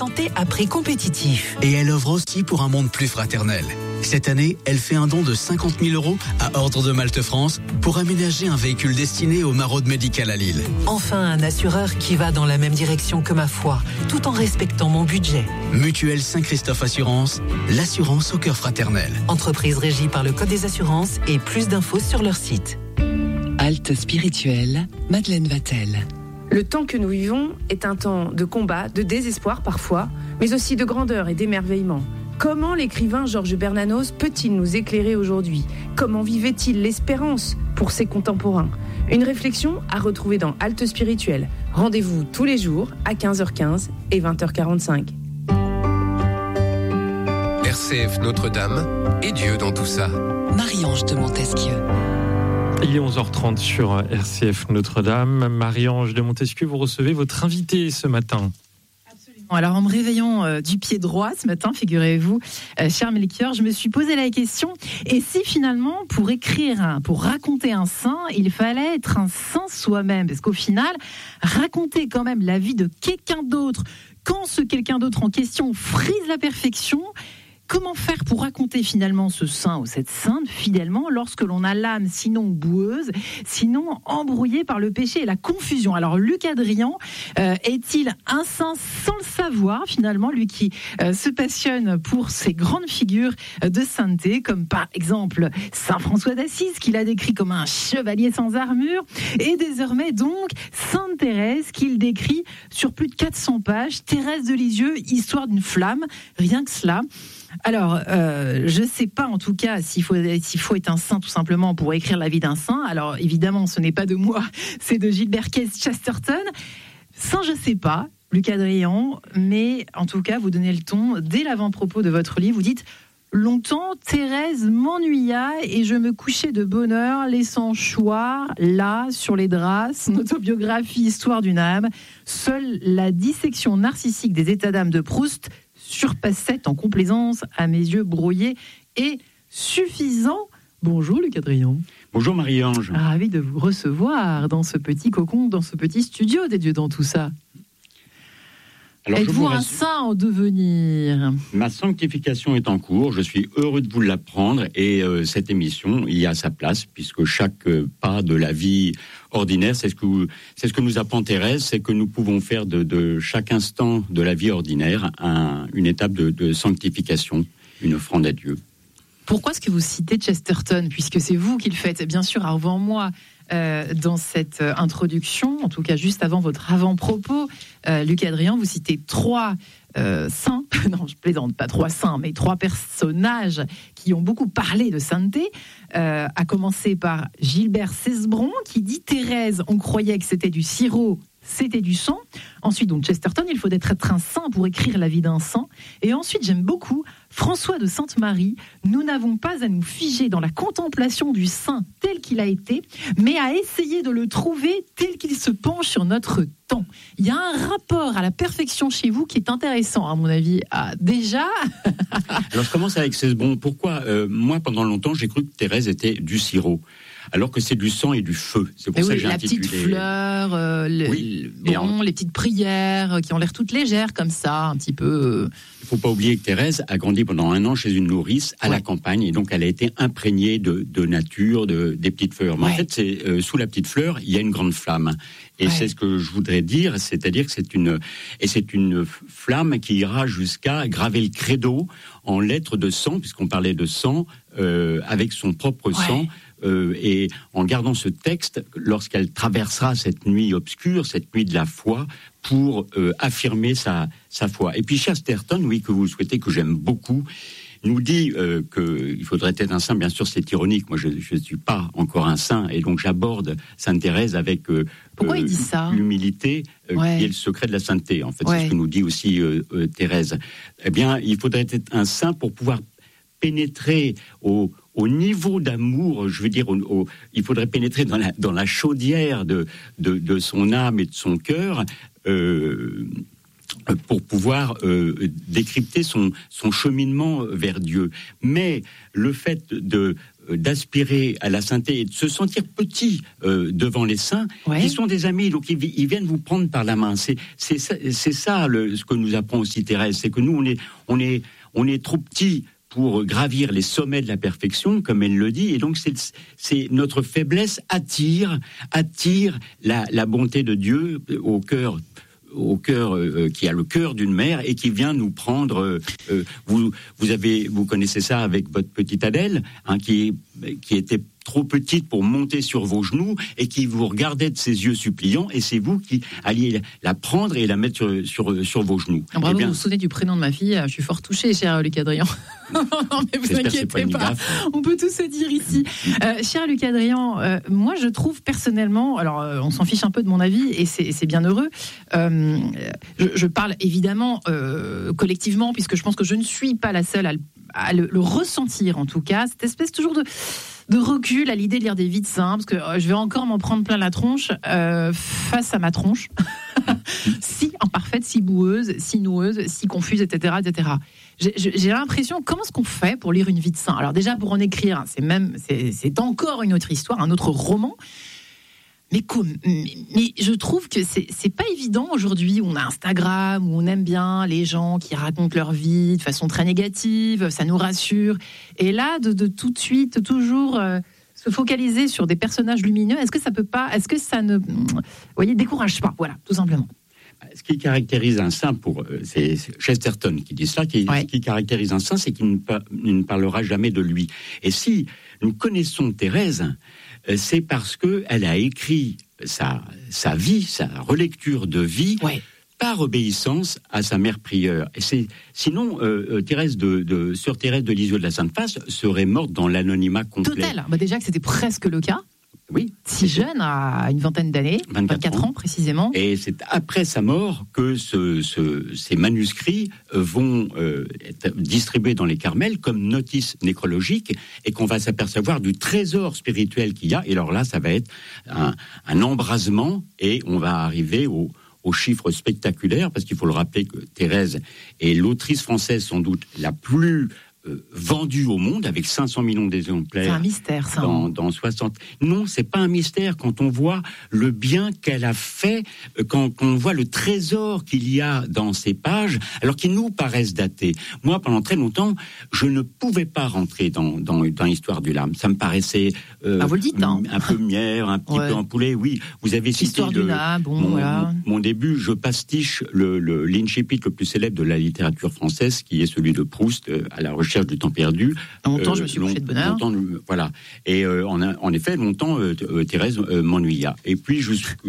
santé à prix compétitif. Et elle œuvre aussi pour un monde plus fraternel. Cette année, elle fait un don de 50 000 € à Ordre de Malte France pour aménager un véhicule destiné aux maraudes médicales à Lille. Enfin, un assureur qui va dans la même direction que ma foi, tout en respectant mon budget. Mutuelle Saint-Christophe Assurance, l'assurance au cœur fraternel. Entreprise régie par le Code des assurances et plus d'infos sur leur site. Halte spirituelle, Madeleine Vatel. Le temps que nous vivons est un temps de combat, de désespoir parfois, mais aussi de grandeur et d'émerveillement. Comment l'écrivain Georges Bernanos peut-il nous éclairer aujourd'hui ? Comment vivait-il l'espérance pour ses contemporains ? Une réflexion à retrouver dans Halte spirituelle. Rendez-vous tous les jours à 15h15 et 20h45. RCF Notre-Dame et Dieu dans tout ça. Marie-Ange de Montesquieu. Il est 11h30 sur RCF Notre-Dame. Marie-Ange de Montesquieu, vous recevez votre invité ce matin. Alors, en me réveillant du pied droit ce matin, figurez-vous, cher Melchior, je me suis posé la question, et si finalement, pour raconter un saint, il fallait être un saint soi-même ? Parce qu'au final, raconter quand même la vie de quelqu'un d'autre, quand ce quelqu'un d'autre en question frise la perfection, comment faire pour raconter finalement ce saint ou cette sainte fidèlement lorsque l'on a l'âme sinon boueuse, sinon embrouillée par le péché et la confusion ? Alors Luc Adrian est-il un saint sans le savoir finalement, lui qui se passionne pour ces grandes figures de sainteté, comme par exemple Saint François d'Assise, qu'il a décrit comme un chevalier sans armure, et désormais donc Sainte Thérèse, qu'il décrit sur plus de 400 pages, Thérèse de Lisieux, histoire d'une flamme, rien que cela. Alors, je ne sais pas en tout cas s'il faut être un saint tout simplement pour écrire la vie d'un saint. Alors évidemment, ce n'est pas de moi, c'est de Gilbert Keith Chesterton. Saint, je ne sais pas, Luc Adrian, mais en tout cas, vous donnez le ton dès l'avant-propos de votre livre. Vous dites « Longtemps, Thérèse m'ennuya et je me couchais de bonne heure, laissant choir, là, sur les draps, son autobiographie Histoire d'une âme. Seule la dissection narcissique des états d'âme de Proust surpassait en complaisance à mes yeux brouillés et suffisant. » Bonjour Luc Adrian. Bonjour Marie-Ange. Ravi de vous recevoir dans ce petit cocon, dans ce petit studio des Dieux dans tout ça. Alors, êtes-vous un saint en devenir ? Ma sanctification est en cours, je suis heureux de vous l'apprendre et cette émission y a sa place puisque chaque pas de la vie ordinaire, c'est ce que nous apprend Thérèse, c'est que nous pouvons faire de chaque instant de la vie ordinaire une étape de sanctification, une offrande à Dieu. Pourquoi est-ce que vous citez Chesterton, puisque c'est vous qui le faites, bien sûr, avant moi, dans cette introduction, en tout cas juste avant votre avant-propos, Luc Adrian, vous citez 3 saints, non je plaisante, pas 3 saints, mais 3 personnages qui ont beaucoup parlé de sainteté, à commencer par Gilbert Cesbron, qui dit « Thérèse, on croyait que c'était du sirop, c'était du sang ». Ensuite, donc Chesterton, il faut être un saint pour écrire la vie d'un saint. Et ensuite, j'aime beaucoup François de Sainte-Marie. Nous n'avons pas à nous figer dans la contemplation du saint tel qu'il a été, mais à essayer de le trouver tel qu'il se penche sur notre temps. Il y a un rapport à la perfection chez vous qui est intéressant, à mon avis. Déjà. Alors, je commence avec Cesbron. Pourquoi moi, pendant longtemps, j'ai cru que Thérèse était du sirop. Alors que c'est du sang et du feu. C'est pour ça que j'ai intitulé... La petite fleur, les petites prières qui ont l'air toutes légères comme ça, un petit peu... Il ne faut pas oublier que Thérèse a grandi pendant 1 an chez une nourrice à la campagne et donc elle a été imprégnée de nature, des petites fleurs. Mais en fait, c'est, sous la petite fleur, il y a une grande flamme. Et c'est ce que je voudrais dire, c'est-à-dire que c'est une flamme qui ira jusqu'à graver le credo en lettres de sang, puisqu'on parlait de sang, avec son propre sang. Et en gardant ce texte, lorsqu'elle traversera cette nuit obscure, cette nuit de la foi, pour affirmer sa foi. Et puis Chesterton, que vous souhaitez, que j'aime beaucoup, nous dit qu'il faudrait être un saint. Bien sûr, c'est ironique. Moi, je ne suis pas encore un saint, et donc j'aborde Sainte Thérèse avec pourquoi il dit ça ? L'humilité, qui est le secret de la sainteté. En fait, c'est ce que nous dit aussi Thérèse. Eh bien, il faudrait être un saint pour pouvoir pénétrer au niveau d'amour, je veux dire, il faudrait pénétrer dans la chaudière de son âme et de son cœur pour pouvoir décrypter son cheminement vers Dieu. Mais le fait de d'aspirer à la sainteté et de se sentir petit devant les saints, qui sont des amis, donc ils viennent vous prendre par la main. C'est ça ce que nous apprend aussi Thérèse, c'est que nous on est trop petits pour gravir les sommets de la perfection, comme elle le dit, et donc c'est notre faiblesse attire la bonté de Dieu au cœur qui a le cœur d'une mère et qui vient nous prendre. Vous connaissez ça avec votre petite Adèle, qui était trop petite pour monter sur vos genoux et qui vous regardait de ses yeux suppliants, et c'est vous qui alliez la prendre et la mettre sur vos genoux. Bravo, vous vous souvenez du prénom de ma fille, je suis fort touchée, cher Luc Adrien. Non, mais vous inquiétez pas, on peut tout se dire ici. Cher Luc Adrien, moi je trouve personnellement, alors on s'en fiche un peu de mon avis et c'est bien heureux, je parle évidemment collectivement, puisque je pense que je ne suis pas la seule à le ressentir, en tout cas, cette espèce toujours de recul à l'idée de lire des vies de saints, parce que je vais encore m'en prendre plein la tronche face à ma tronche, si imparfaite, si boueuse, si noueuse, si confuse, etc., etc. J'ai l'impression, comment est-ce qu'on fait pour lire une vie de saint ? Alors déjà, pour en écrire, c'est encore une autre histoire, un autre roman. Mais je trouve que c'est pas évident aujourd'hui, où on a Instagram, où on aime bien les gens qui racontent leur vie de façon très négative, ça nous rassure. Et là, de tout de suite, toujours se focaliser sur des personnages lumineux, est-ce que ça ne décourage pas ? Voilà, tout simplement. Ce qui caractérise un saint, c'est Chesterton qui dit ça, ce qui caractérise un saint, c'est qu'il ne parlera jamais de lui. Et si nous connaissons Thérèse, c'est parce qu'elle a écrit sa vie, sa relecture de vie, par obéissance à sa mère prieure. Et sinon, Sœur Thérèse de Lisieux de la Sainte Face serait morte dans l'anonymat complet. Total. Déjà que c'était presque le cas. Oui. Si jeune, à une vingtaine d'années, 24 ans précisément. Et c'est après sa mort que ces manuscrits vont être distribués dans les Carmels comme notices nécrologiques, et qu'on va s'apercevoir du trésor spirituel qu'il y a. Et alors là, ça va être un embrasement, et on va arriver aux chiffres spectaculaires, parce qu'il faut le rappeler que Thérèse est l'autrice française sans doute la plus vendue au monde, avec 500 millions d'exemplaires. C'est un mystère, ça. Dans 60. Non, c'est pas un mystère quand on voit le bien qu'elle a fait, quand on voit le trésor qu'il y a dans ces pages, alors qu'ils nous paraissent datés. Moi, pendant très longtemps, je ne pouvais pas rentrer dans l'histoire du Lame. Ça me paraissait vous le dites, hein. Un peu mière, un petit peu empoulé. Oui, vous avez cité l'histoire du Lame, mon début. Je pastiche l'incipit le plus célèbre de la littérature française, qui est celui de Proust, à la recherche du temps perdu. Longtemps, je me suis couché de bonheur. Voilà. Et en effet, longtemps, Thérèse m'ennuya. Et puis,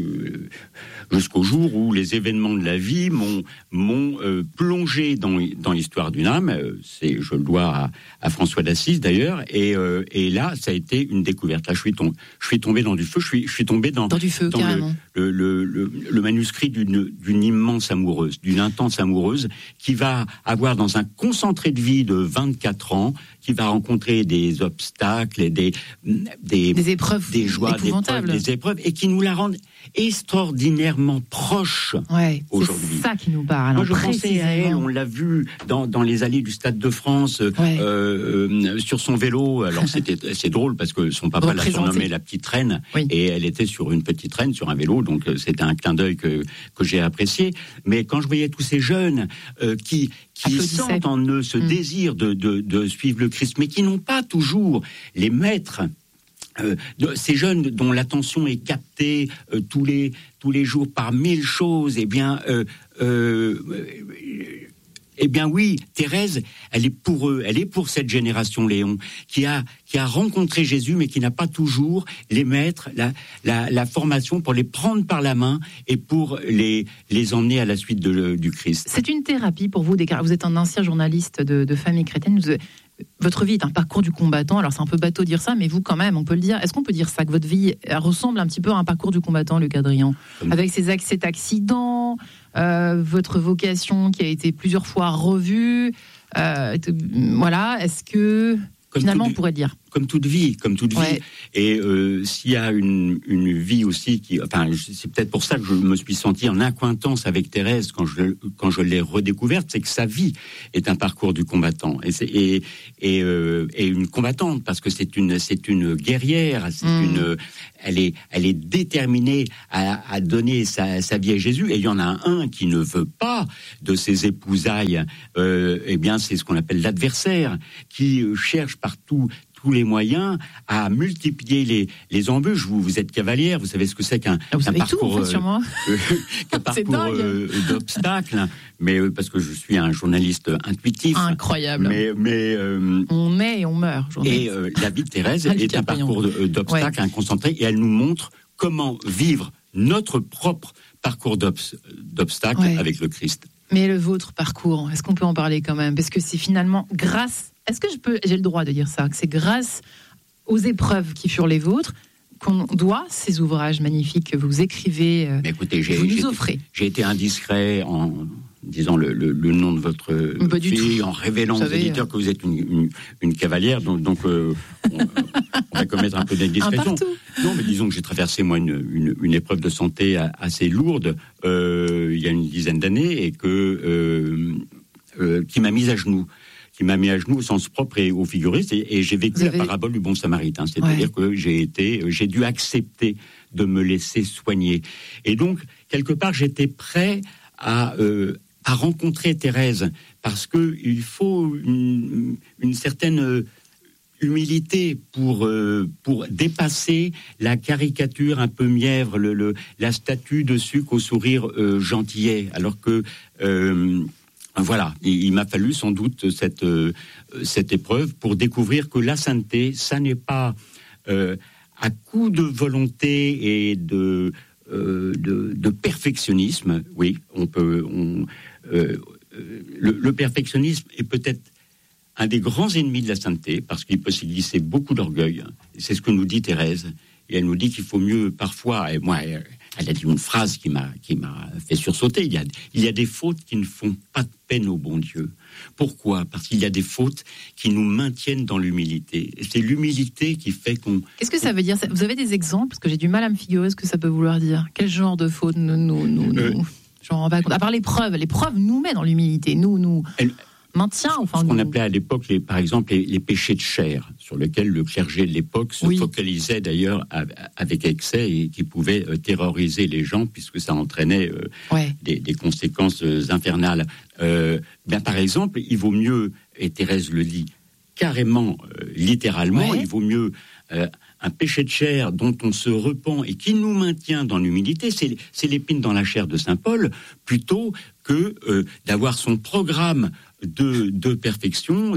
jusqu'au jour où les événements de la vie m'ont plongé dans l'histoire d'une âme. Je le dois à François d'Assise, d'ailleurs. Et là, ça a été une découverte. Là, je suis tombé dans du feu. Je suis tombé dans du feu, carrément. Le manuscrit d'une immense amoureuse, d'une intense amoureuse, qui va avoir dans un concentré de vie de 24 ans, qui va rencontrer des obstacles et des épreuves, des joies, des épreuves, et qui nous la rendent extraordinairement proche aujourd'hui. C'est ça qui nous parle. Moi, je pensais à elle, on l'a vu dans les allées du Stade de France, sur son vélo. Alors c'est drôle parce que son papa l'a surnommée la petite reine, et elle était sur une petite reine, sur un vélo, donc c'était un clin d'œil que j'ai apprécié. Mais quand je voyais tous ces jeunes qui sentent en eux ce désir de suivre le Christ, mais qui n'ont pas toujours les maîtres, ces jeunes dont l'attention est captée tous les jours par 1000 choses, eh bien oui, Thérèse, elle est pour eux, elle est pour cette génération Léon, qui a rencontré Jésus, mais qui n'a pas toujours les maîtres, la formation pour les prendre par la main et pour les emmener à la suite du Christ. C'est une thérapie pour vous, vous êtes un ancien journaliste de famille chrétienne. Votre vie est un parcours du combattant. Alors c'est un peu bateau de dire ça, mais vous quand même, on peut le dire. Est-ce qu'on peut dire ça, que votre vie ressemble un petit peu à un parcours du combattant, Luc Adrien, avec cet accident, votre vocation qui a été plusieurs fois revue, voilà. Est-ce que finalement on pourrait le dire? comme toute vie. Et s'il y a une vie aussi c'est peut-être pour ça que je me suis senti en accointance avec Thérèse quand je l'ai redécouverte, c'est que sa vie est un parcours du combattant et une combattante, parce que c'est une guerrière, elle est déterminée à donner sa vie à Jésus. Et il y en a un qui ne veut pas de ses épousailles. C'est ce qu'on appelle l'adversaire, qui cherche partout tous les moyens à multiplier les embûches. Vous êtes cavalière, vous savez ce que c'est qu'un parcours, d'obstacles. Mais parce que je suis un journaliste intuitif. Incroyable. Mais on naît et on meurt. Et la vie de Thérèse est un parcours d'obstacles inconcentrés, et elle nous montre comment vivre notre propre parcours d'obstacles avec le Christ. Mais le vôtre parcours, est-ce qu'on peut en parler quand même ? Parce que c'est finalement grâce... Est-ce que j'ai le droit de dire ça ? Que c'est grâce aux épreuves qui furent les vôtres qu'on doit ces ouvrages magnifiques que vous écrivez, écoutez, vous nous offrez. J'ai été indiscret en disant le nom de votre fille, en révélant aux éditeurs que vous êtes une cavalière, donc on va commettre un peu d'indiscrétion. Non, mais disons que j'ai traversé moi une épreuve de santé assez lourde il y a une dizaine d'années, et qui m'a mis à genoux. Au sens propre et au figuré, et j'ai vécu la parabole du bon samaritain, c'est-à-dire que j'ai dû accepter de me laisser soigner. Et donc, quelque part, j'étais prêt à rencontrer Thérèse, parce que il faut une certaine humilité pour dépasser la caricature un peu mièvre, la statue de sucre au sourire gentillet, alors que voilà, il m'a fallu sans doute cette épreuve pour découvrir que la sainteté, ça n'est pas à coup de volonté et de perfectionnisme. Oui, le perfectionnisme est peut-être un des grands ennemis de la sainteté, parce qu'il peut s'y glisser beaucoup d'orgueil. C'est ce que nous dit Thérèse. Et elle nous dit qu'il faut mieux parfois, et moi, elle a dit une phrase qui m'a fait sursauter. Il y a des fautes qui ne font pas de peine au bon Dieu. Pourquoi ? Parce qu'il y a des fautes qui nous maintiennent dans l'humilité. Et c'est l'humilité qui fait qu'on... Qu'est-ce que ça veut dire ? Vous avez des exemples ? Parce que j'ai du mal à me figurer ce que ça peut vouloir dire. Quel genre de fautes nous j'en rends pas compte. À part l'épreuve nous met dans l'humilité. Nous maintient. Ce qu'on appelait à l'époque, par exemple, les péchés de chair, sur lesquels le clergé de l'époque se focalisait d'ailleurs avec excès, et qui pouvaient terroriser les gens, puisque ça entraînait des conséquences infernales. Par exemple, il vaut mieux, et Thérèse le dit carrément, littéralement, il vaut mieux un péché de chair dont on se repent et qui nous maintient dans l'humilité, c'est l'épine dans la chair de saint Paul, plutôt que d'avoir son programme de perfection,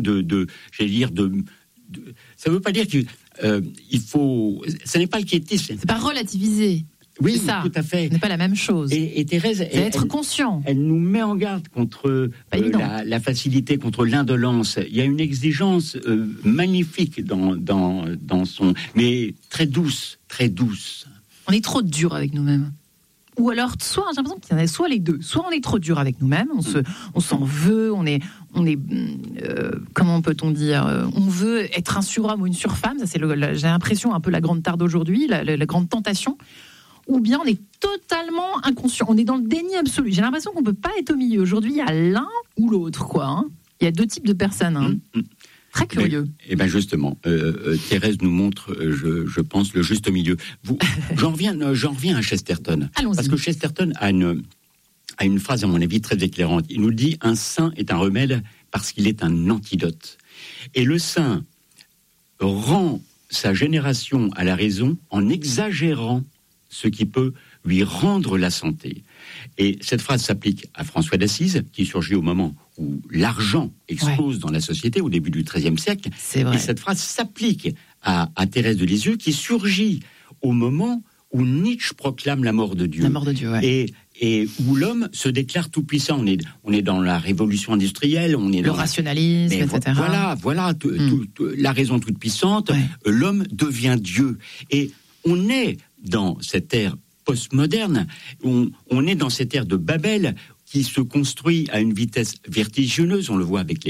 ça ne veut pas dire qu'il faut... Ça n'est pas le quiétisme. C'est pas relativiser. Oui, c'est ça. Tout à fait. Ce n'est pas la même chose. Et Thérèse... être conscient. Elle nous met en garde contre la facilité, contre l'indolence. Il y a une exigence magnifique dans son... Mais très douce, très douce. On est trop dur avec nous-mêmes. Ou alors, soit, j'ai l'impression qu'il y en a soit les deux. Soit on est trop dur avec nous-mêmes, on s'en veut, on est comment peut-on dire, on veut être un surhomme ou une surfemme. Ça, c'est j'ai l'impression un peu la grande tare d'aujourd'hui, la grande tentation. Ou bien on est totalement inconscient, on est dans le déni absolu. J'ai l'impression qu'on peut pas être au milieu. Aujourd'hui, il y a l'un ou l'autre, quoi. Hein. Il y a deux types de personnes. Très curieux. Et ben justement, Thérèse nous montre, je pense, le juste milieu. J'en reviens à Chesterton. Allons-y. Parce que Chesterton a une phrase, à mon avis, très éclairante. Il nous dit « Un saint est un remède parce qu'il est un antidote ». Et le saint rend sa génération à la raison en exagérant ce qui peut lui rendre la santé. Et cette phrase s'applique à François d'Assise, qui surgit au moment où l'argent explose dans la société, au début du XIIIe siècle. C'est vrai. Et cette phrase s'applique à Thérèse de Lisieux, qui surgit au moment où Nietzsche proclame la mort de Dieu. La mort de Dieu, ouais. Et où l'homme se déclare tout-puissant. On est dans la révolution industrielle, on est le rationalisme, etc. Voilà, la raison toute puissante, l'homme devient Dieu. Et on est dans cette ère postmoderne, on est dans cette ère de Babel qui se construit à une vitesse vertigineuse. On le voit avec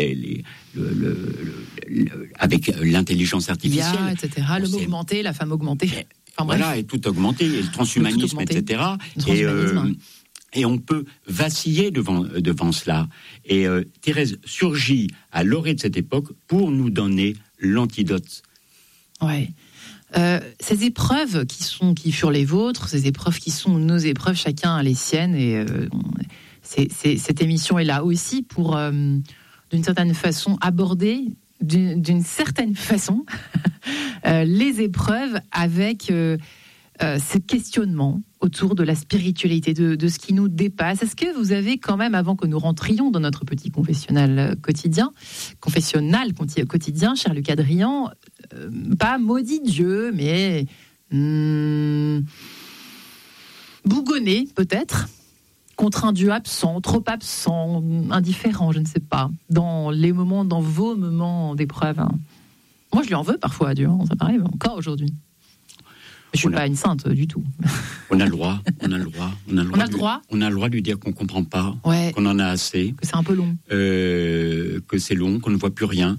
avec l'intelligence artificielle. IA, etc. L'homme augmenté, la femme augmentée. Enfin, voilà, et tout augmenté, et le transhumanisme, etc. Et on peut vaciller devant cela. Et Thérèse surgit à l'orée de cette époque pour nous donner l'antidote. Ouais. Ces épreuves qui furent les vôtres, ces épreuves qui sont nos épreuves, chacun a les siennes. Et cette émission est là aussi pour, d'une certaine façon, aborder d'une certaine façon les épreuves avec ce questionnement autour de la spiritualité, de ce qui nous dépasse. Est-ce que vous avez quand même, avant que nous rentrions dans notre petit confessionnal quotidien, cher Lucas Drian, pas maudit Dieu, mais bougonné peut-être contre un Dieu absent, trop absent, indifférent, je ne sais pas, dans vos moments d'épreuve. Moi, je lui en veux parfois à Dieu, ça m'arrive encore aujourd'hui. Je suis pas une sainte du tout. On a le droit. On a le droit de lui dire qu'on ne comprend pas, qu'on en a assez. Que c'est un peu long. Que c'est long, qu'on ne voit plus rien.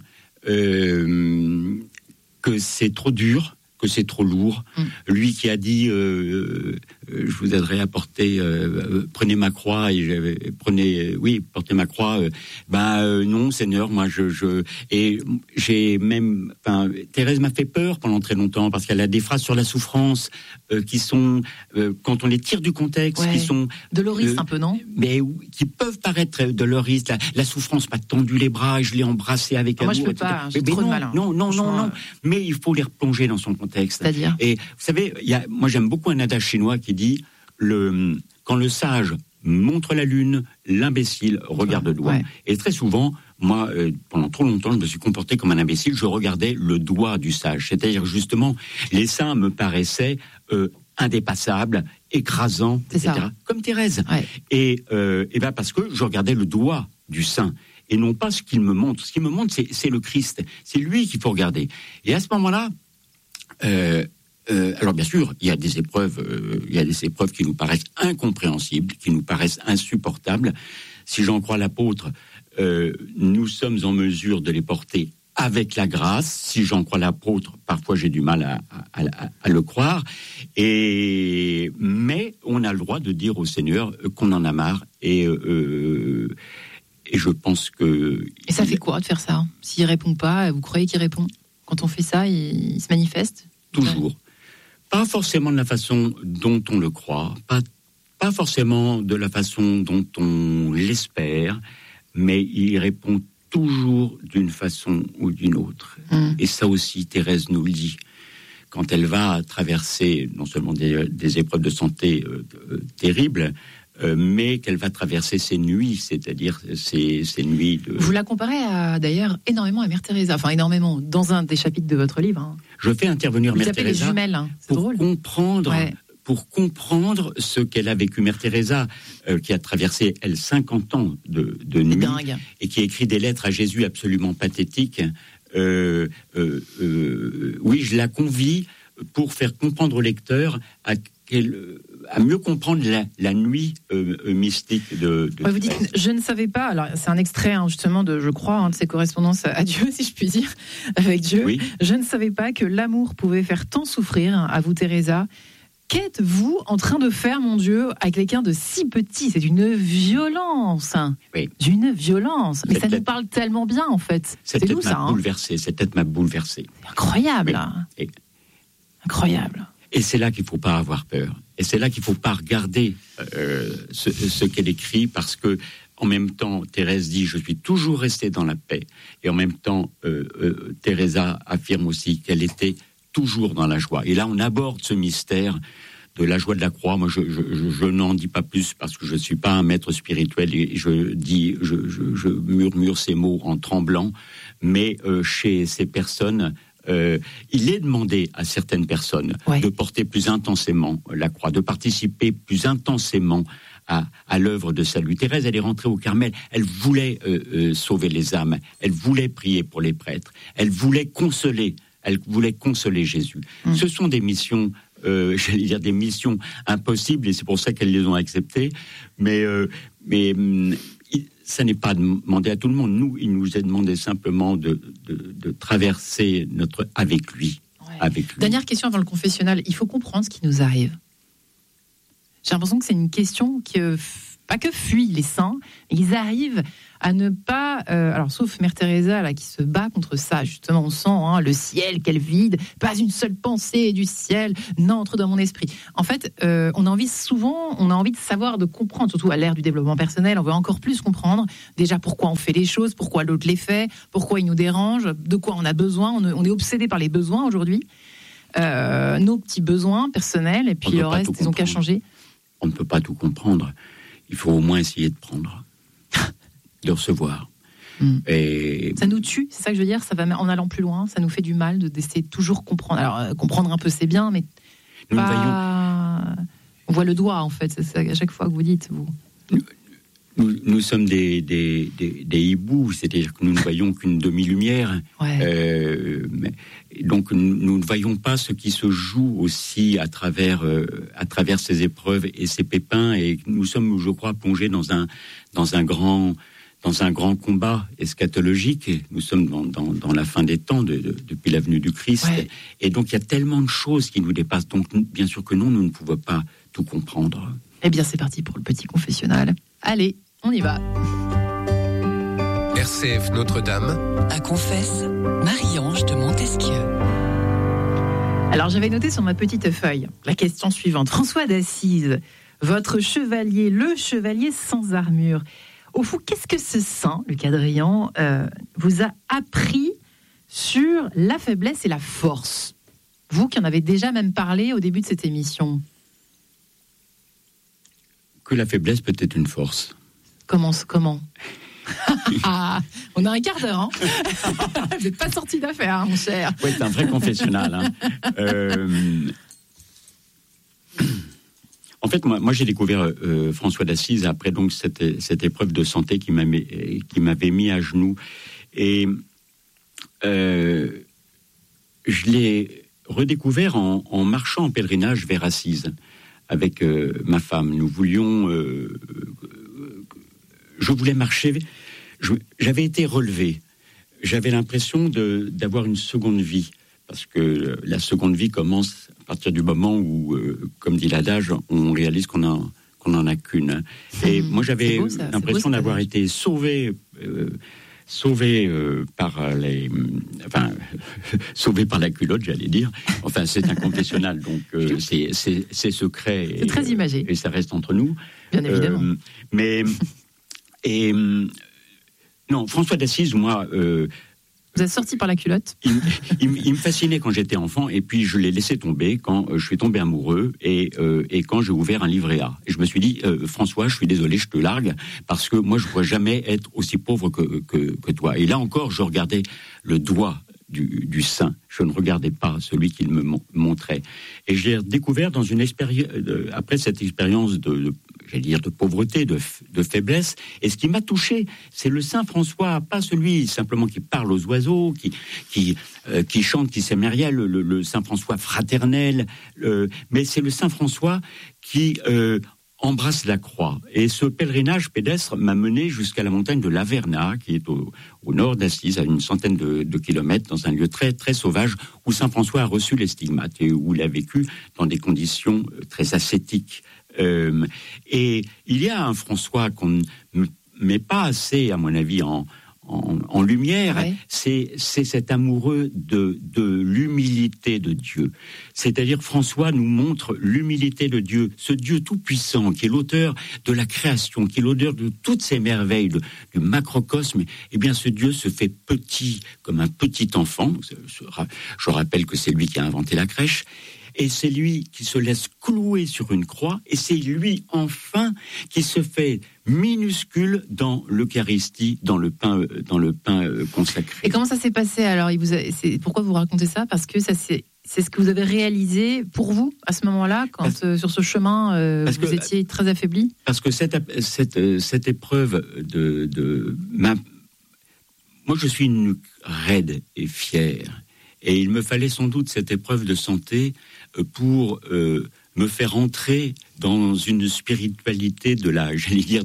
Que c'est trop dur, que c'est trop lourd. Lui qui a dit je vous aiderai à porter prenez ma croix et portez ma croix. Non, Seigneur, moi et j'ai même Thérèse m'a fait peur pendant très longtemps parce qu'elle a des phrases sur la souffrance qui sont quand on les tire du contexte, qui sont doloristes un peu, non? Mais qui peuvent paraître doloristes. La souffrance m'a tendu les bras et je l'ai embrassée avec amour. Moi, je peux pas. J'ai trop de mal. Non. Mais il faut les replonger dans son contexte. C'est-à-dire ? Et vous savez, moi j'aime beaucoup un adage chinois qui dit quand le sage montre la lune, l'imbécile regarde le doigt. Ouais. Et très souvent, moi, pendant trop longtemps, je me suis comporté comme un imbécile. Je regardais le doigt du sage. C'est-à-dire, justement, les saints me paraissaient indépassables, écrasants, etc. Comme Thérèse. Ouais. Et parce que je regardais le doigt du saint. Et non pas ce qu'il me montre. Ce qu'il me montre, c'est le Christ. C'est lui qu'il faut regarder. Et à ce moment-là, alors bien sûr, il y a des épreuves qui nous paraissent incompréhensibles, qui nous paraissent insupportables. Si j'en crois l'apôtre, nous sommes en mesure de les porter avec la grâce. Si j'en crois l'apôtre, parfois j'ai du mal à le croire. Mais on a le droit de dire au Seigneur qu'on en a marre. Et je pense que... Et ça fait quoi de faire ça ? S'il répond pas, vous croyez qu'il répond ? Quand on fait ça, il se manifeste ? Toujours. Pas forcément de la façon dont on le croit, pas forcément de la façon dont on l'espère, mais il répond toujours d'une façon ou d'une autre. Et ça aussi, Thérèse nous le dit. Quand elle va traverser non seulement des épreuves de santé terribles, mais qu'elle va traverser ses nuits, c'est-à-dire ces nuits de... Vous la comparez d'ailleurs énormément à Mère Teresa, enfin énormément, dans un des chapitres de votre livre. Hein. Je fais intervenir Mère Teresa les jumelles, hein. C'est drôle. Pour comprendre ce qu'elle a vécu. Mère Teresa, qui a traversé, elle, 50 ans de nuit, dingue. Et qui a écrit des lettres à Jésus absolument pathétiques. Oui, je la convie pour faire comprendre au lecteur à mieux comprendre la nuit mystique de vous dites, je ne savais pas, alors c'est un extrait justement je crois, de ses correspondances à Dieu, si je puis dire, avec Dieu. Oui. Je ne savais pas que l'amour pouvait faire tant souffrir, à vous Teresa. Qu'êtes-vous en train de faire, mon Dieu, avec quelqu'un de si petit ? C'est une violence. Oui. D'une violence. Mais ça nous parle tellement bien, en fait. Cette tête m'a bouleversé. Cette tête m'a bouleversé. Incroyable. Oui. Incroyable. Et c'est là qu'il ne faut pas avoir peur. Et c'est là qu'il ne faut pas regarder ce qu'elle écrit, parce que en même temps, Thérèse dit « Je suis toujours restée dans la paix ». Et en même temps, Teresa affirme aussi qu'elle était toujours dans la joie. Et là, on aborde ce mystère de la joie de la croix. Moi, je n'en dis pas plus parce que je ne suis pas un maître spirituel et je murmure ces mots en tremblant. Mais chez ces personnes, il est demandé à certaines personnes de porter plus intensément la croix, de participer plus intensément à l'œuvre de salut. Thérèse, elle est rentrée au Carmel. Elle voulait sauver les âmes. Elle voulait prier pour les prêtres. Elle voulait consoler Jésus. Ce sont des missions j'allais dire des missions impossibles, et c'est pour ça qu'elles les ont acceptées. Mais ça n'est pas demandé à tout le monde. Nous, il nous est demandé simplement de traverser avec lui. Ouais. Avec lui. Dernière question avant le confessionnal. Il faut comprendre ce qui nous arrive. J'ai l'impression que c'est une question qui, pas que fuient les saints, mais ils arrivent à ne pas... alors, sauf Mère Teresa, là, qui se bat contre ça, justement, on sent le ciel, quel vide, pas une seule pensée du ciel n'entre dans mon esprit. En fait, on a envie de savoir, de comprendre, surtout à l'ère du développement personnel, on veut encore plus comprendre, déjà, pourquoi on fait les choses, pourquoi l'autre les fait, pourquoi il nous dérange, de quoi on a besoin. On est obsédé par les besoins aujourd'hui, nos petits besoins personnels, et puis le reste, ils n'ont qu'à changer. On ne peut pas tout comprendre. Il faut au moins essayer de prendre, de recevoir. Et... Ça nous tue, c'est ça que je veux dire. Ça va en allant plus loin, ça nous fait du mal d'essayer de toujours comprendre. Alors comprendre un peu c'est bien, mais on voit le doigt en fait. C'est ça, à chaque fois que vous dites vous. Nous sommes des hiboux, c'est-à-dire que nous ne voyons qu'une demi-lumière. Ouais. Donc nous ne voyons pas ce qui se joue aussi à travers ces épreuves et ces pépins. Et nous sommes, je crois, plongés dans un grand combat eschatologique. Et nous sommes dans la fin des temps, depuis la venue du Christ. Ouais. Et donc il y a tellement de choses qui nous dépassent. Donc bien sûr que nous ne pouvons pas tout comprendre. Eh bien c'est parti pour le petit confessionnal. Allez, on y va. RCF Notre-Dame. À confesse, Marie-Ange de Montesquieu. Alors j'avais noté sur ma petite feuille la question suivante. François d'Assise, votre chevalier, le chevalier sans armure. Au fond, qu'est-ce que ce saint, Lucas Drian, vous a appris sur la faiblesse et la force? Vous qui en avez déjà même parlé au début de cette émission. Que la faiblesse peut être une force. Comment on a un quart d'heure, Vous n'êtes pas sorti d'affaire, mon cher. Oui, c'est un vrai confessionnal. En fait, moi j'ai découvert François d'Assise après donc cette épreuve de santé qui m'avait mis à genoux. Et je l'ai redécouvert en marchant en pèlerinage vers Assise avec ma femme. Nous voulions... je voulais marcher... J'avais été relevé. J'avais l'impression d'avoir une seconde vie. Parce que la seconde vie commence à partir du moment où, comme dit l'adage, on réalise qu'on n'en a qu'une. Et moi, j'avais l'impression d'avoir été sauvé par les... Enfin, sauvé par la culotte, j'allais dire. Enfin, c'est un confessionnal, donc c'est secret. C'est très imagé. Et ça reste entre nous. Bien évidemment. Non, François d'Assise, moi... vous êtes sorti par la culotte. Il me fascinait quand j'étais enfant, et puis je l'ai laissé tomber quand je suis tombé amoureux et quand j'ai ouvert un livret A. Et je me suis dit, François, je suis désolé, je te largue, parce que moi, je ne pourrais jamais être aussi pauvre que toi. Et là encore, je regardais le doigt du saint. Je ne regardais pas celui qu'il me montrait. Et je l'ai découvert dans une expérience, après cette expérience de pauvreté, de faiblesse. Et ce qui m'a touché, c'est le Saint François, pas celui simplement qui parle aux oiseaux, qui chante, qui s'émerveille, le Saint François fraternel, mais c'est le Saint François qui embrasse la croix. Et ce pèlerinage pédestre m'a mené jusqu'à la montagne de l'Averna, qui est au nord d'Assise, à une centaine de kilomètres, dans un lieu très, très sauvage, où Saint François a reçu les stigmates et où il a vécu dans des conditions très ascétiques. Et il y a un François qu'on ne met pas assez, à mon avis, en lumière, ouais. C'est cet amoureux de l'humilité de Dieu. C'est-à-dire, François nous montre l'humilité de Dieu, ce Dieu tout-puissant, qui est l'auteur de la création, qui est l'auteur de toutes ces merveilles, du macrocosme. Eh bien, ce Dieu se fait petit, comme un petit enfant. Je rappelle que c'est lui qui a inventé la crèche. Et c'est lui qui se laisse clouer sur une croix, et c'est lui, enfin, qui se fait minuscule dans l'Eucharistie, dans le pain consacré. Et comment ça s'est passé alors? Pourquoi vous racontez ça? Parce que c'est ce que vous avez réalisé pour vous, à ce moment-là, quand sur ce chemin, vous étiez très affaibli? Parce que cette épreuve moi, je suis une raide et fière. Et il me fallait sans doute cette épreuve de santé pour me faire entrer dans une spiritualité de la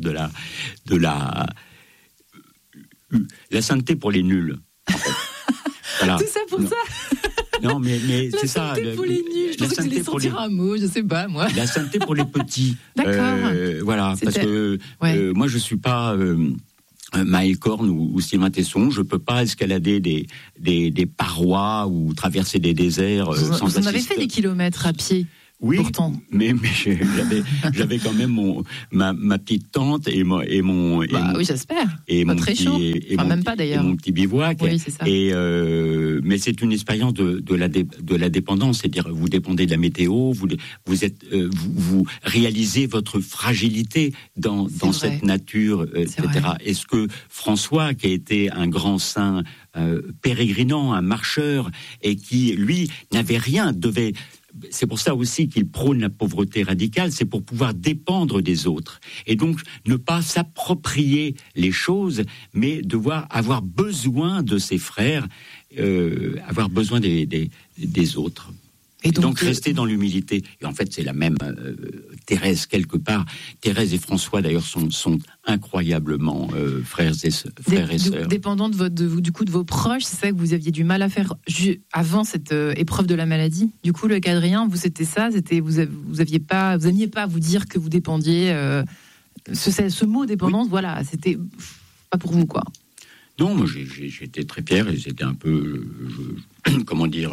sainteté pour les nuls. En fait. Voilà. Tout ça pour ça. Non, mais c'est ça. La sainteté pour les nuls. Je pensais que vous alliez sortir un mot, je sais pas, moi. La sainteté pour les petits. D'accord. Voilà, parce que moi, je suis pas Maëlcorn ou Sylvain Tesson. Je peux pas escalader des parois ou traverser des déserts sans Vous en avez fait des kilomètres à pied. Oui, pourtant. mais j'avais quand même ma petite tente et mon oui, j'espère. Et pas mon très petit, chaud. et Enfin, mon même petit, pas d'ailleurs. Et mon petit bivouac. Oui, c'est ça. Mais c'est une expérience de la dépendance, c'est-à-dire vous dépendez de la météo, vous réalisez votre fragilité dans cette nature, etc. Est-ce que François, qui a été un grand saint pérégrinant, un marcheur, et qui lui n'avait rien, c'est pour ça aussi qu'il prône la pauvreté radicale, c'est pour pouvoir dépendre des autres. Et donc, ne pas s'approprier les choses, mais devoir avoir besoin de ses frères, avoir besoin des autres. Et donc rester dans l'humilité. Et en fait, c'est la même Thérèse, quelque part. Thérèse et François, d'ailleurs, sont incroyablement frères et sœurs. Dépendant de vos proches, c'est ça que vous aviez du mal à faire avant cette épreuve de la maladie. Du coup, le Cadrien, c'était ça. Vous n'aimiez pas vous dire que vous dépendiez. Ce mot dépendance, voilà, c'était pas pour vous, quoi. Non, moi j'étais très fier et c'était un peu, comment dire,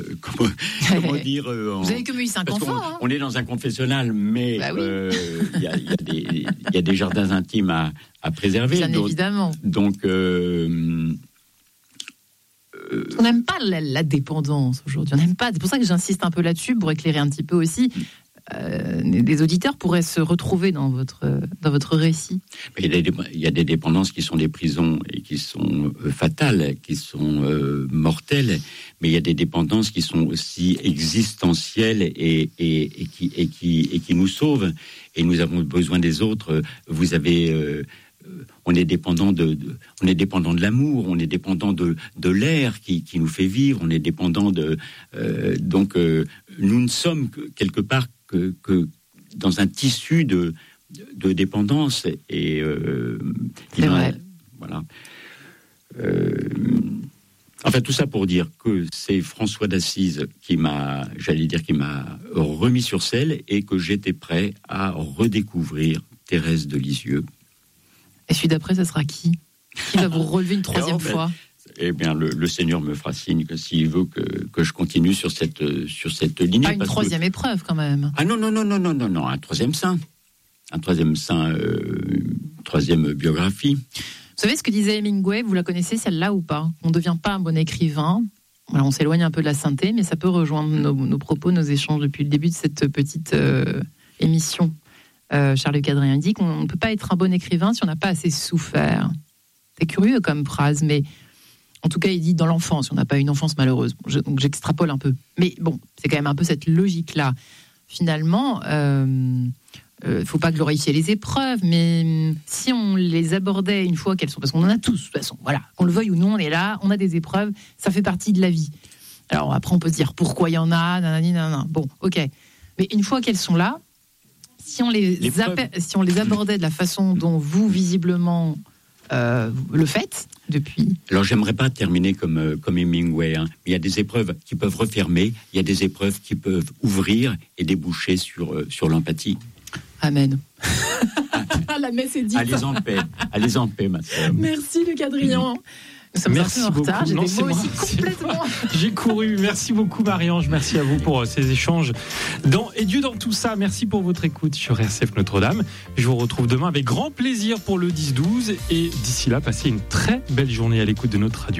Vous avez comme eu 5 enfants. On est dans un confessionnal, mais bah oui. il y a des jardins intimes à préserver. Bien évidemment. Donc, on n'aime pas la dépendance aujourd'hui. On n'aime pas. C'est pour ça que j'insiste un peu là-dessus pour éclairer un petit peu aussi. Des auditeurs pourraient se retrouver dans votre récit. Il y a des dépendances qui sont des prisons et qui sont fatales, qui sont mortelles, mais il y a des dépendances qui sont aussi existentielles et qui nous sauvent. Et nous avons besoin des autres. Vous avez on est dépendant de l'amour, on est dépendant de l'air qui nous fait vivre, on est dépendant donc nous ne sommes quelque part que dans un tissu de dépendance et c'est vrai. Voilà. Enfin, tout ça pour dire que c'est François d'Assise qui m'a remis sur selle et que j'étais prêt à redécouvrir Thérèse de Lisieux. Et celui d'après, ça sera qui va vous relever une troisième fois? Eh bien, le Seigneur me fera signe que s'il veut que je continue sur cette lignée. Pas une troisième épreuve, quand même. Ah non, un troisième saint. Un troisième saint, troisième biographie. Vous savez ce que disait Hemingway? Vous la connaissez, celle-là, ou pas? On ne devient pas un bon écrivain. Voilà, on s'éloigne un peu de la sainteté, mais ça peut rejoindre nos propos, nos échanges depuis le début de cette petite émission. Charles Cadrien dit qu'on ne peut pas être un bon écrivain si on n'a pas assez souffert. C'est curieux comme phrase, mais en tout cas, il dit dans l'enfance, on n'a pas une enfance malheureuse. Donc j'extrapole un peu. Mais bon, c'est quand même un peu cette logique-là. Finalement, faut pas glorifier les épreuves, mais si on les abordait une fois qu'elles sont, parce qu'on en a tous, de toute façon, voilà, qu'on le veuille ou non, on est là, on a des épreuves, ça fait partie de la vie. Alors après, on peut se dire pourquoi il y en a, nanana. Bon, ok. Mais une fois qu'elles sont là, si on les abordait de la façon dont vous, visiblement, le faites depuis... Alors, j'aimerais pas terminer comme Hemingway. Il y a des épreuves qui peuvent refermer, il y a des épreuves qui peuvent ouvrir et déboucher sur l'empathie. Amen. La messe est dite. Allez en paix, ma sœur. Merci, le Cadrian. Nous sommes merci un peu en retard. beaucoup. J'ai des mots aussi complètement. J'ai couru. Merci beaucoup, Marie-Ange. Merci à vous pour ces échanges. Et Dieu dans tout ça. Merci pour votre écoute sur RCF Notre-Dame. Je vous retrouve demain avec grand plaisir pour le 10-12. Et d'ici là, passez une très belle journée à l'écoute de notre radio.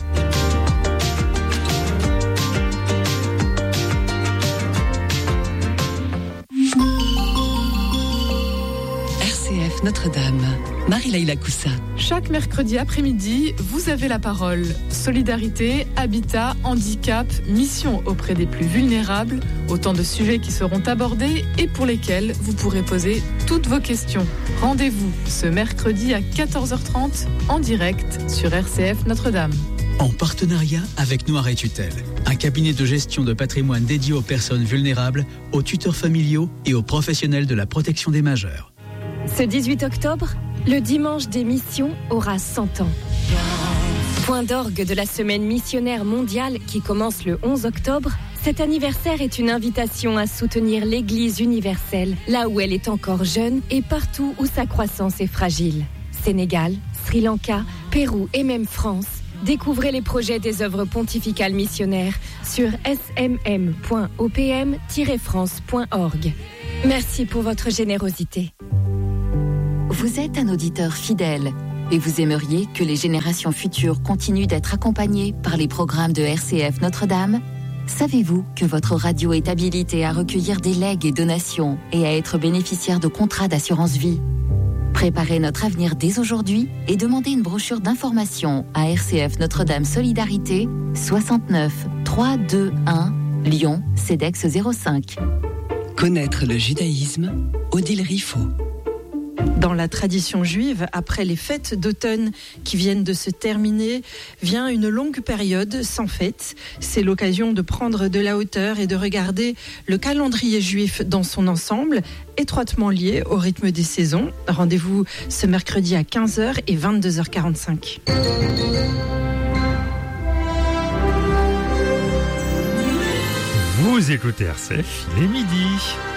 RCF Notre-Dame. Marie-Laïla Coussa. Chaque mercredi après-midi, vous avez la parole. Solidarité, habitat, handicap, mission auprès des plus vulnérables, autant de sujets qui seront abordés et pour lesquels vous pourrez poser toutes vos questions. Rendez-vous ce mercredi à 14h30 en direct sur RCF Notre-Dame. En partenariat avec Noiret Tutelle, un cabinet de gestion de patrimoine dédié aux personnes vulnérables, aux tuteurs familiaux et aux professionnels de la protection des majeurs. Ce 18 octobre, le dimanche des missions aura 100 ans. Point d'orgue de la semaine missionnaire mondiale qui commence le 11 octobre, cet anniversaire est une invitation à soutenir l'Église universelle, là où elle est encore jeune et partout où sa croissance est fragile. Sénégal, Sri Lanka, Pérou et même France. Découvrez les projets des œuvres pontificales missionnaires sur smm.opm-france.org. Merci pour votre générosité. Vous êtes un auditeur fidèle et vous aimeriez que les générations futures continuent d'être accompagnées par les programmes de RCF Notre-Dame ? Savez-vous que votre radio est habilitée à recueillir des legs et donations et à être bénéficiaire de contrats d'assurance vie ? Préparez notre avenir dès aujourd'hui et demandez une brochure d'information à RCF Notre-Dame Solidarité, 69 321 Lyon, CEDEX 05. Connaître le judaïsme, Odile Riffaut. Dans la tradition juive, après les fêtes d'automne qui viennent de se terminer, vient une longue période sans fête. C'est l'occasion de prendre de la hauteur et de regarder le calendrier juif dans son ensemble, étroitement lié au rythme des saisons. Rendez-vous ce mercredi à 15h et 22h45. Vous écoutez RCF, il est midi.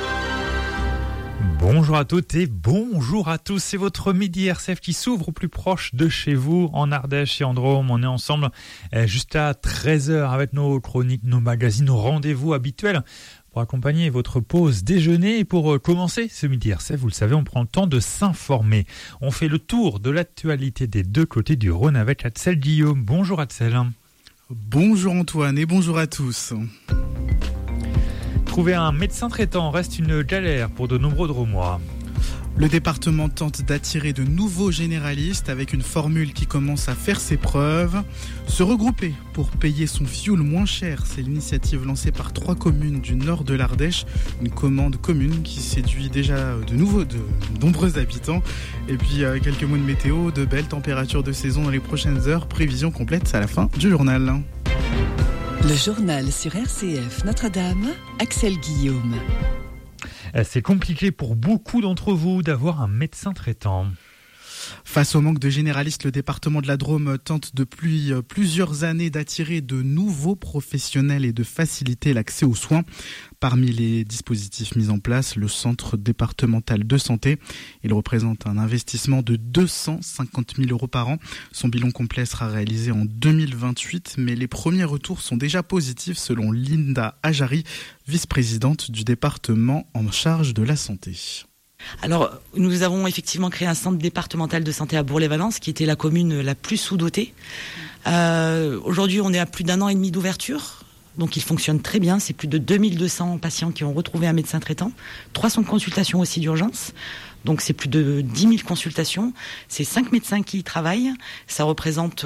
Bonjour à toutes et bonjour à tous, c'est votre Midi RCF qui s'ouvre au plus proche de chez vous, en Ardèche et en Drôme. On est ensemble jusqu'à 13h avec nos chroniques, nos magazines, nos rendez-vous habituels pour accompagner votre pause déjeuner. Et pour commencer ce Midi RCF, vous le savez, on prend le temps de s'informer. On fait le tour de l'actualité des deux côtés du Rhône avec Axel Guillaume. Bonjour Axel. Bonjour Antoine et bonjour à tous. Trouver un médecin traitant reste une galère pour de nombreux Drômois. Le département tente d'attirer de nouveaux généralistes avec une formule qui commence à faire ses preuves. Se regrouper pour payer son fioul moins cher, c'est l'initiative lancée par 3 communes du nord de l'Ardèche. Une commande commune qui séduit déjà de nombreux habitants. Et puis quelques mots de météo, de belles températures de saison dans les prochaines heures. Prévision complète à la fin du journal. Le journal sur RCF Notre-Dame, Axel Guillaume. C'est compliqué pour beaucoup d'entre vous d'avoir un médecin traitant. Face au manque de généralistes, le département de la Drôme tente depuis plusieurs années d'attirer de nouveaux professionnels et de faciliter l'accès aux soins. Parmi les dispositifs mis en place, le centre départemental de santé. Il représente un investissement de 250 000 € par an. Son bilan complet sera réalisé en 2028, mais les premiers retours sont déjà positifs selon Linda Ajari, vice-présidente du département en charge de la santé. Alors, nous avons effectivement créé un centre départemental de santé à Bourg-les-Valences, qui était la commune la plus sous-dotée. Aujourd'hui, on est à plus d'1 an et demi d'ouverture. Donc, il fonctionne très bien. C'est plus de 2200 patients qui ont retrouvé un médecin traitant. 300 consultations aussi d'urgence. Donc, c'est plus de 10 000 consultations. C'est 5 médecins qui y travaillent. Ça représente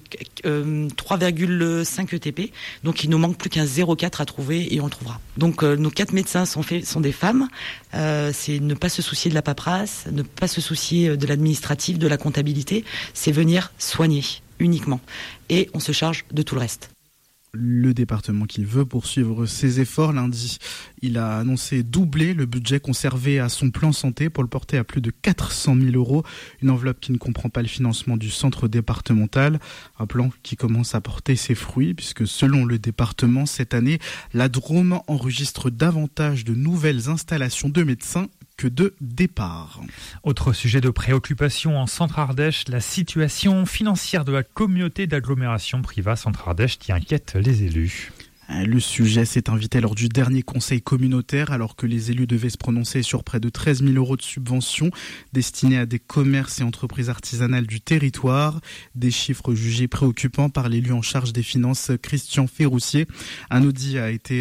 3,5 ETP. Donc, il nous manque plus qu'un 0,4 à trouver et on le trouvera. Donc, nos 4 médecins sont des femmes. C'est ne pas se soucier de la paperasse, ne pas se soucier de l'administratif, de la comptabilité. C'est venir soigner uniquement. Et on se charge de tout le reste. Le département qui veut poursuivre ses efforts. Lundi, il a annoncé doubler le budget conservé à son plan santé pour le porter à plus de 400 000 €. Une enveloppe qui ne comprend pas le financement du centre départemental. Un plan qui commence à porter ses fruits puisque selon le département, cette année, la Drôme enregistre davantage de nouvelles installations de médecins que de départ. Autre sujet de préoccupation en Centre-Ardèche, la situation financière de la communauté d'agglomération Privas Centre-Ardèche qui inquiète les élus. Le sujet s'est invité lors du dernier conseil communautaire alors que les élus devaient se prononcer sur près de 13 000 € de subventions destinées à des commerces et entreprises artisanales du territoire. Des chiffres jugés préoccupants par l'élu en charge des finances Christian Ferroussier. Un audit a été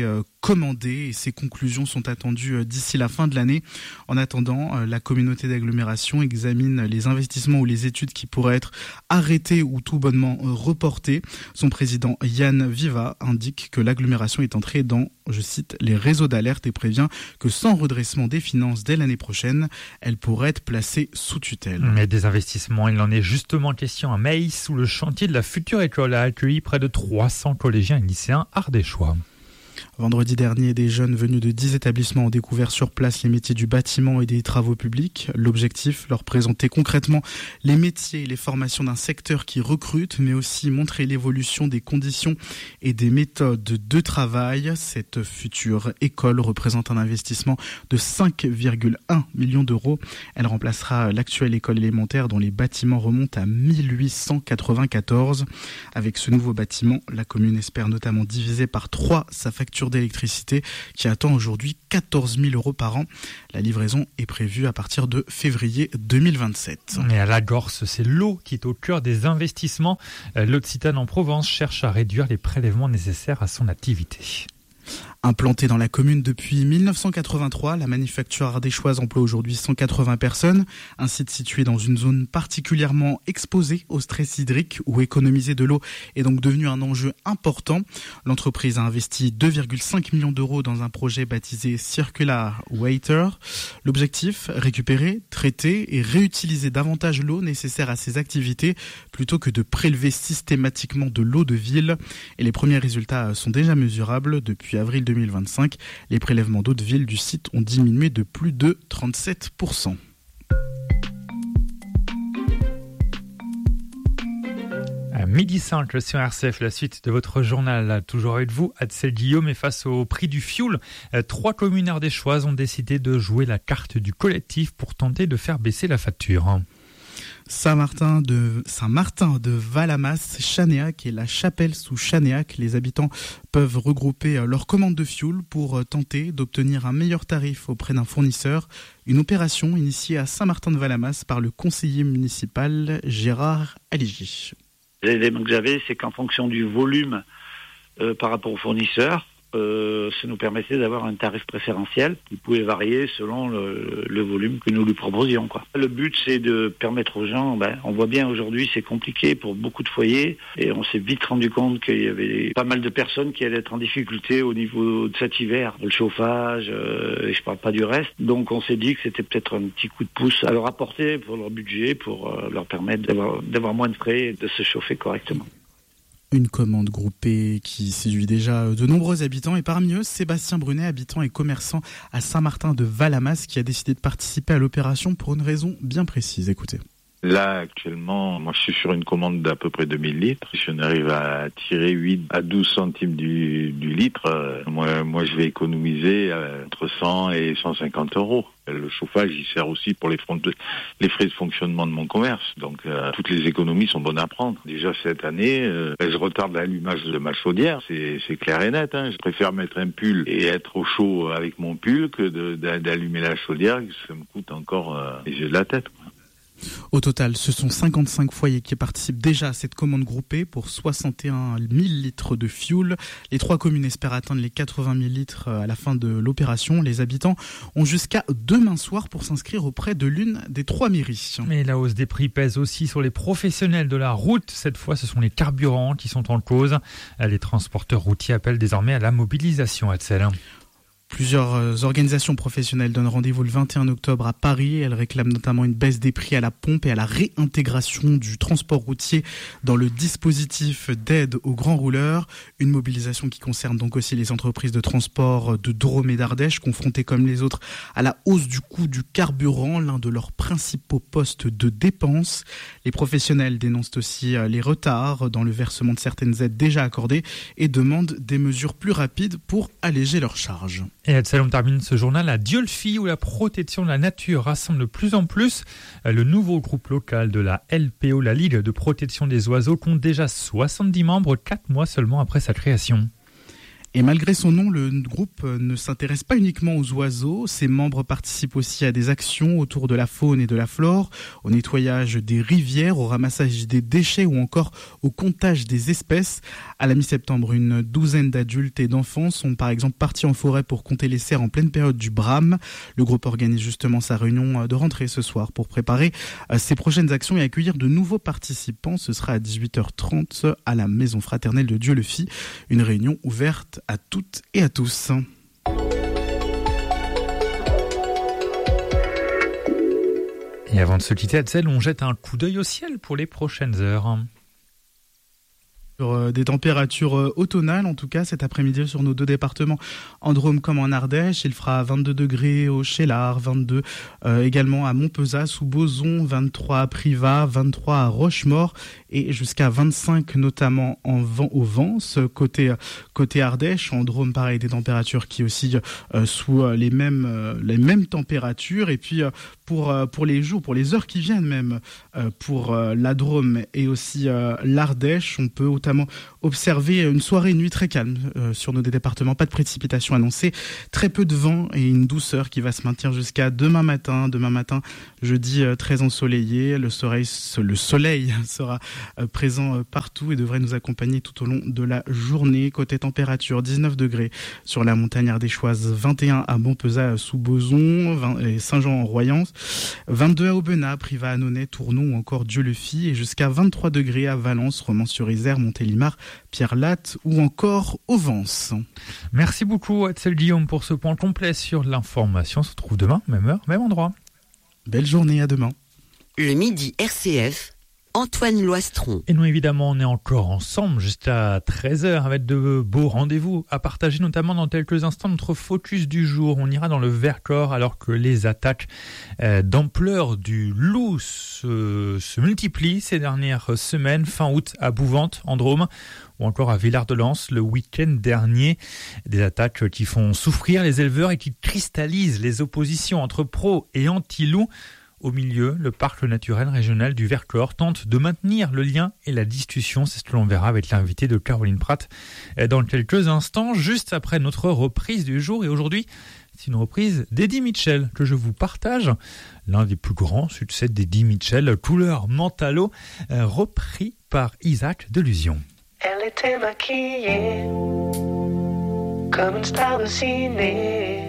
commandé et ses conclusions sont attendues d'ici la fin de l'année. En attendant, la communauté d'agglomération examine les investissements ou les études qui pourraient être arrêtés ou tout bonnement reportés. Son président Yann Viva indique que l'agglomération est entrée dans, je cite, les réseaux d'alerte et prévient que sans redressement des finances dès l'année prochaine, elle pourrait être placée sous tutelle. Mais des investissements, il en est justement question à Meis, où le chantier de la future école a accueilli près de 300 collégiens et lycéens ardéchois. Vendredi dernier, des jeunes venus de 10 établissements ont découvert sur place les métiers du bâtiment et des travaux publics. L'objectif, leur présenter concrètement les métiers et les formations d'un secteur qui recrute, mais aussi montrer l'évolution des conditions et des méthodes de travail. Cette future école représente un investissement de 5,1 millions d'euros. Elle remplacera l'actuelle école élémentaire dont les bâtiments remontent à 1894. Avec ce nouveau bâtiment, la commune espère notamment diviser par 3 sa facture d'électricité qui attend aujourd'hui 14 000 euros par an. La livraison est prévue à partir de février 2027. Et à la Gorse, c'est l'eau qui est au cœur des investissements. L'Occitane en Provence cherche à réduire les prélèvements nécessaires à son activité. Implantée dans la commune depuis 1983, la manufacture ardéchoise emploie aujourd'hui 180 personnes. Un site situé dans une zone particulièrement exposée au stress hydrique où économiser de l'eau est donc devenu un enjeu important. L'entreprise a investi 2,5 millions d'euros dans un projet baptisé Circular Water. L'objectif, récupérer, traiter et réutiliser davantage l'eau nécessaire à ses activités plutôt que de prélever systématiquement de l'eau de ville. Et les premiers résultats sont déjà mesurables. Depuis avril 2025, les prélèvements d'eau de ville du site ont diminué de plus de 37%. À 12h05 sur RCF, la suite de votre journal, toujours avec vous, Adsel Guillaume. Et face au prix du fioul, 3 communes ardéchoises ont décidé de jouer la carte du collectif pour tenter de faire baisser la facture. Saint-Martin de Valamas, Chanéac et la Chapelle sous Chanéac. Les habitants peuvent regrouper leurs commandes de fioul pour tenter d'obtenir un meilleur tarif auprès d'un fournisseur. Une opération initiée à Saint-Martin de Valamas par le conseiller municipal Gérard Aligi. L'élément que j'avais, c'est qu'en fonction du volume par rapport au fournisseur, ça nous permettait d'avoir un tarif préférentiel qui pouvait varier selon le volume que nous lui proposions, quoi. Le but, c'est de permettre aux gens, on voit bien aujourd'hui, c'est compliqué pour beaucoup de foyers et on s'est vite rendu compte qu'il y avait pas mal de personnes qui allaient être en difficulté au niveau de cet hiver. Le chauffage, et je parle pas du reste. Donc on s'est dit que c'était peut-être un petit coup de pouce à leur apporter pour leur budget, pour leur permettre d'avoir moins de frais et de se chauffer correctement. Une commande groupée qui séduit déjà de nombreux habitants et parmi eux, Sébastien Brunet, habitant et commerçant à Saint-Martin de Valamas, qui a décidé de participer à l'opération pour une raison bien précise. Écoutez. Là, actuellement, moi je suis sur une commande d'à peu près 2000 litres. Si on arrive à tirer 8 à 12 centimes du litre, moi je vais économiser entre 100 et 150 euros. Le chauffage, il sert aussi pour les frais de fonctionnement de mon commerce. Donc, toutes les économies sont bonnes à prendre. Déjà, cette année, je retarde l'allumage de ma chaudière. C'est clair et net, hein. Je préfère mettre un pull et être au chaud avec mon pull que d'allumer la chaudière. Ça me coûte encore les yeux de la tête, quoi. Au total, ce sont 55 foyers qui participent déjà à cette commande groupée pour 61 000 litres de fioul. Les 3 communes espèrent atteindre les 80 000 litres à la fin de l'opération. Les habitants ont jusqu'à demain soir pour s'inscrire auprès de l'une des 3 mairies. Mais la hausse des prix pèse aussi sur les professionnels de la route. Cette fois, ce sont les carburants qui sont en cause. Les transporteurs routiers appellent désormais à la mobilisation, Adsel. Plusieurs organisations professionnelles donnent rendez-vous le 21 octobre à Paris. Elles réclament notamment une baisse des prix à la pompe et à la réintégration du transport routier dans le dispositif d'aide aux grands rouleurs. Une mobilisation qui concerne donc aussi les entreprises de transport de Drôme et d'Ardèche, confrontées comme les autres à la hausse du coût du carburant, l'un de leurs principaux postes de dépenses. Les professionnels dénoncent aussi les retards dans le versement de certaines aides déjà accordées et demandent des mesures plus rapides pour alléger leurs charges. Et Adsel, on termine ce journal à Dieulefit où la protection de la nature rassemble de plus en plus. Le nouveau groupe local de la LPO, la Ligue de protection des oiseaux, compte déjà 70 membres 4 mois seulement après sa création. Et malgré son nom, le groupe ne s'intéresse pas uniquement aux oiseaux. Ses membres participent aussi à des actions autour de la faune et de la flore, au nettoyage des rivières, au ramassage des déchets ou encore au comptage des espèces. À la mi-septembre, une douzaine d'adultes et d'enfants sont par exemple partis en forêt pour compter les cerfs en pleine période du brame. Le groupe organise justement sa réunion de rentrée ce soir pour préparer ses prochaines actions et accueillir de nouveaux participants. Ce sera à 18h30 à la Maison Fraternelle de Dieu-le-Fit. Une réunion ouverte à toutes et à tous. Et avant de se quitter, Hetzel, on jette un coup d'œil au ciel pour les prochaines heures. Sur des températures automnales, en tout cas cet après-midi sur nos deux départements, en Drôme comme en Ardèche. Il fera 22 degrés au Cheylard, 22 également à Montpezat, sous Bozon, 23 à Privas, 23 à Rochemaure et jusqu'à 25 notamment au Vence. Côté Ardèche, en Drôme, pareil, des températures qui oscillent sous les mêmes températures. Et puis pour les jours, pour les heures qui viennent même, pour la Drôme et aussi l'Ardèche, on peut notamment observer une soirée et une nuit très calme sur nos départements. Pas de précipitations annoncées, très peu de vent et une douceur qui va se maintenir jusqu'à demain matin. Demain matin, jeudi, très ensoleillé. Le soleil sera présent partout et devrait nous accompagner tout au long de la journée. Côté température, 19 degrés sur la montagne ardéchoise, 21 à Montpezat sous Bozon et Saint-Jean-en-Royans, 22 à Aubenas, Privas, Annonay, Tournon ou encore Dieu-le-Fit et jusqu'à 23 degrés à Valence, Romans-sur-Isère, Montélimar, Pierre-Latte ou encore au Vence. Merci beaucoup Hetzel Guillaume pour ce point complet sur l'information. On se retrouve demain, même heure, même endroit. Belle journée, à demain. Le midi RCF, Antoine Loistron. Et nous, évidemment, on est encore ensemble jusqu'à 13h avec de beaux rendez-vous à partager, notamment dans quelques instants notre focus du jour. On ira dans le Vercors alors que les attaques d'ampleur du loup se multiplient ces dernières semaines. Fin août à Bouvante, en Drôme, ou encore à Villard-de-Lans le week-end dernier. Des attaques qui font souffrir les éleveurs et qui cristallisent les oppositions entre pro et anti-loup. Au milieu, le parc naturel régional du Vercors tente de maintenir le lien et la discussion. C'est ce que l'on verra avec l'invité de Caroline Pratt dans quelques instants, juste après notre reprise du jour. Et aujourd'hui, c'est une reprise d'Eddie Mitchell que je vous partage. L'un des plus grands succès d'Eddie Mitchell, Couleur Mentalo, repris par Isaac Delusion. Elle était maquillée comme une star de ciné.